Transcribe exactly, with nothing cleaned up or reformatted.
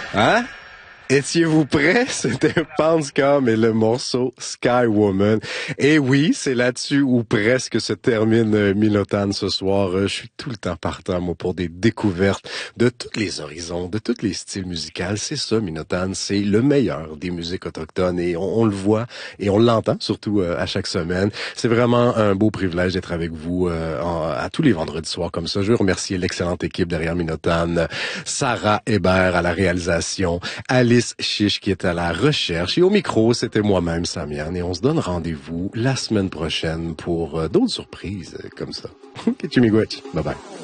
Hein? Étiez-vous prêts? C'était Poundscom et le morceau Sky Woman. Et oui, c'est là-dessus où presque se termine euh, Minotan ce soir. Euh, je suis tout le temps partant, moi, pour des découvertes de tous les horizons, de tous les styles musicaux. C'est ça, Minotan, c'est le meilleur des musiques autochtones et on, on le voit et on l'entend surtout euh, à chaque semaine. C'est vraiment un beau privilège d'être avec vous euh, en, à tous les vendredis soirs comme ça. Je veux remercier l'excellente équipe derrière Minotan, Sarah Hébert à la réalisation, Alice Chiche qui est à la recherche. Et au micro, c'était moi-même, Samian. Et on se donne rendez-vous la semaine prochaine pour euh, d'autres surprises euh, comme ça. Kitchimigwech. Bye bye.